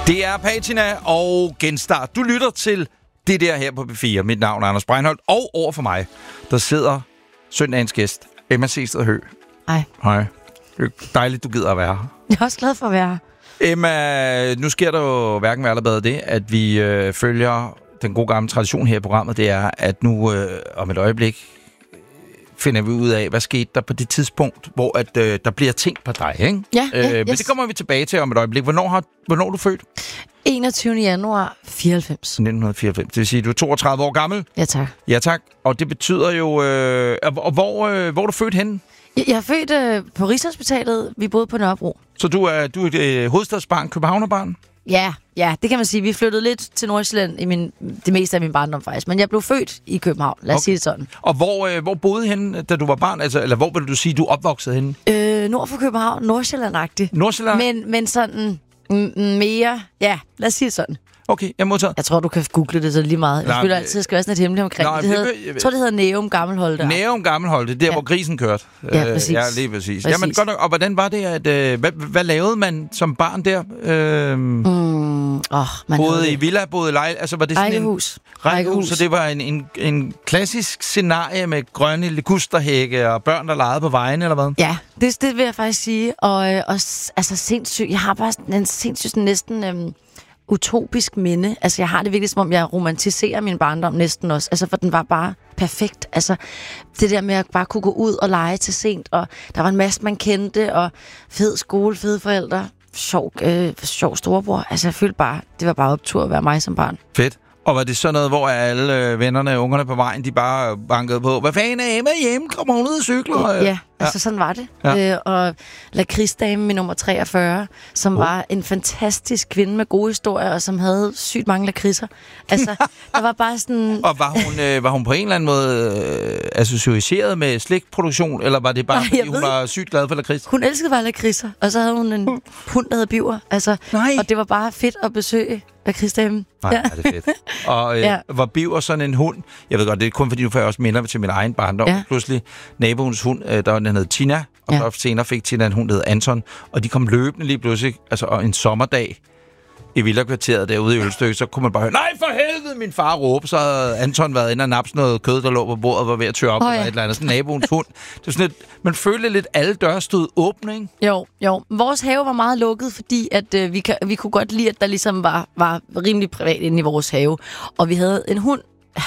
Det er Patina og Genstart. Du lytter til det der her på B4. Mit navn er Anders Breinholt, og over for mig, der sidder søndagens gæst, Emma Sehsted Høegh. Hej. Hej. Det er dejligt, du gider at være her. Jeg er også glad for at være her. Emma, nu sker der jo hverken værre eller bedre det, at vi følger den gode gamle tradition her i programmet. Det er, at nu om et øjeblik finder vi ud af, hvad skete der på det tidspunkt, hvor at, der bliver tænkt på dig, ikke? Ja, Men det kommer vi tilbage til om et øjeblik. Hvornår er du født? 21. januar 94. 1994. Det vil sige, at du er 32 år gammel? Ja, tak. Ja, tak. Og det betyder jo... hvor er du født henne? Jeg er født på Rigshospitalet. Vi boede på Nørrebro. Så du er et hovedstadsbarn, københavnerbarn? Ja, det kan man sige. Vi flyttede lidt til Nordsjælland i det meste af min barndom faktisk. Men jeg blev født i København, lad os sige det sådan. Og hvor boede henne, da du var barn? Altså, eller hvor vil du sige, du opvoksede henne? Nord for København, Nordsjælland-agtigt. Nordsjælland? Men sådan mere... Ja, lad os sige det sådan. Okay, jeg modtager. Jeg tror, du kan google det så lige meget. Jeg føler altid, at det skal være sådan et hemmeligt omkring. Jeg tror, det hedder Næum Gammelholte. Næum Gammelholte, der hvor grisen kørte. Ja, præcis. Ja, lige præcis. Jamen, godt nok. Og hvordan var det, at... hvad lavede man som barn der? Boede i villa, boede i lejlighed? Altså, var det sådan rækkehus. Så det var en klassisk scenarie med grønne ligusterhække og børn, der legede på vejene, eller hvad? Ja, det vil jeg faktisk sige. Og altså sindssygt. Jeg har bare en sindssygt næsten... utopisk minde. Altså, jeg har det virkelig, som om jeg romantiserer min barndom næsten også. Altså, for den var bare perfekt. Altså, det der med at bare kunne gå ud og lege til sent, og der var en masse, man kendte, og fed skole, fede forældre, sjov storebror. Altså, jeg følte bare, det var bare optur at være mig som barn. Fedt. Og var det sådan noget, hvor alle vennerne og ungerne på vejen, de bare bankede på, hvad fanden er Emma hjemme? Kommer hun ud og cykler? Ja, altså sådan var det. Ja. Og lakridsdamen med nummer 43, som var en fantastisk kvinde med gode historier, og som havde sygt mange lakridser. Altså, der var bare sådan... Og var hun på en eller anden måde associeret med slikproduktion, eller var det bare, fordi hun var sygt glad for lakrids? Hun elskede bare lakridser, og så havde hun en hund, der hed Biver. Altså, og det var bare fedt at besøge lakridsdamen. Nej, er det fedt. Og var Biver sådan en hund? Jeg ved godt, det er kun fordi, du får også minder til min egen barndom. Ja. Pludselig naboens hund, den hed Tina, og så senere fik Tina en hund, der hed Anton, og de kom løbende lige pludselig, altså en sommerdag i villakvarteret derude i Ølstykke, så kunne man bare høre, nej for helvede, min far råbe, så havde Anton været inde og naps noget kød, der lå på bordet og var ved at tørre op, eller et eller andet, sådan naboens hund. Det var sådan lidt, man følte lidt, alle døre stod åbne, ikke? Jo. Vores have var meget lukket, fordi at vi kunne godt lide, at der ligesom var rimelig privat inde i vores have. Og vi havde en hund.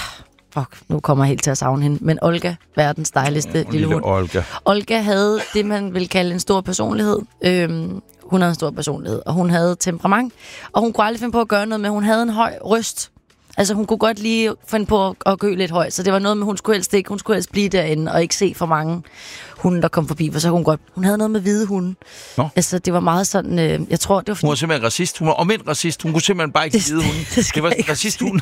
Nu kommer jeg helt til at savne hende. Men Olga, verdens dejligste lille hund. Olga havde det, man vil kalde en stor personlighed. Hun havde en stor personlighed, og hun havde temperament. Og hun kunne aldrig finde på at gøre noget med, hun havde en høj røst. Altså, hun kunne godt lige finde på at gø lidt højt. Så det var noget med, hun skulle helst blive derinde, og ikke se for mange hunde, der kom forbi. For så kunne hun havde noget med hvide hunde. Nå. Altså, det var meget sådan... jeg tror, det var fordi... Hun var simpelthen racist. Hun var omvendt racist. Hun kunne simpelthen bare ikke hvide hunde. Det var en racist-hund.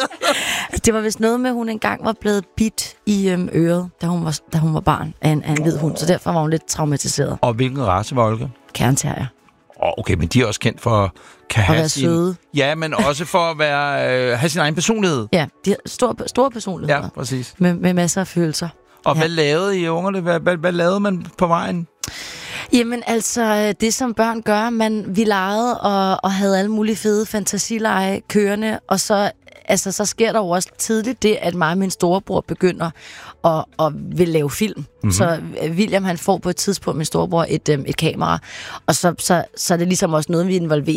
Det var vist noget med, at hun engang var blevet bidt i øret, da hun var barn af en hvid hund. Så derfor var hun lidt traumatiseret. Og hvilken race var Olga? Cairn-terrier. Okay, men de er også kendt for at være søde. Ja, men også for at have sin egen personlighed. Ja, de har store personligheder. Ja, præcis. Med masser af følelser. Og hvad lavede I ungerne? Hvad lavede man på vejen? Jamen altså, det som børn gør, vi legede og havde alle mulige fede fantasileje kørende, og så sker der jo også tidligt det, at mig og min storebror begynder at vil lave film. Mm-hmm. Så William, han får på et tidspunkt, min storebror, et kamera, og så er det ligesom også noget, vi involverer